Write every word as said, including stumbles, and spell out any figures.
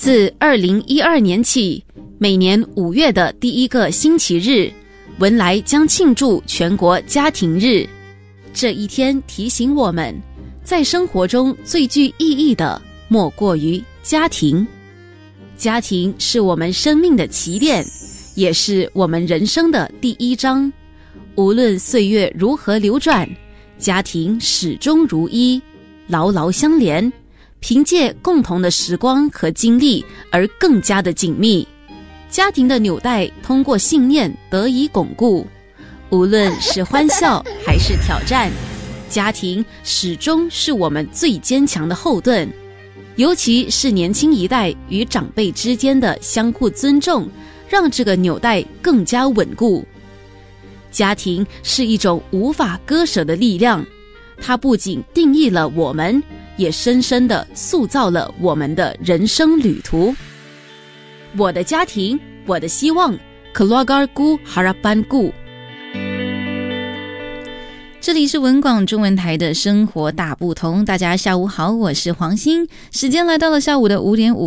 自二零一二年起，每年五月的第一个星期日，文莱将庆祝全国家庭日。这一天提醒我们，在生活中最具意义的莫过于家庭。家庭是我们生命的起点，也是我们人生的第一章。无论岁月如何流转，家庭始终如一，牢牢相连，凭借共同的时光和经历而更加的紧密。家庭的纽带通过信念得以巩固，无论是欢笑还是挑战，家庭始终是我们最坚强的后盾。尤其是年轻一代与长辈之间的相互尊重，让这个纽带更加稳固。家庭是一种无法割舍的力量，它不仅定义了我们，也深深地塑造了我们的人生旅途。我的家庭，我的希望 Keluargaku Harapanku。 这里是文广中文台的生活大不同，大家下午好，我是黄欣，时间来到了下午的五点五